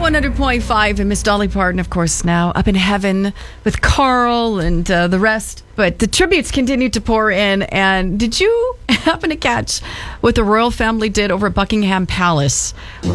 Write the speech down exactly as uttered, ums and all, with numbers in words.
one hundred point five, and Miss Dolly Parton, of course, now up in heaven with Carl and uh, the rest. But the tributes continue to pour in. And did you happen to catch what the royal family did over at Buckingham Palace?